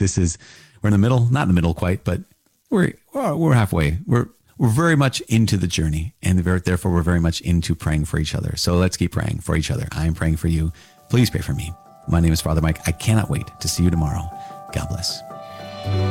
we're in the middle, not in the middle quite, but we're halfway. We're very much into the journey, and therefore we're very much into praying for each other. So let's keep praying for each other. I'm praying for you. Please pray for me. My name is Father Mike. I cannot wait to see you tomorrow. God bless.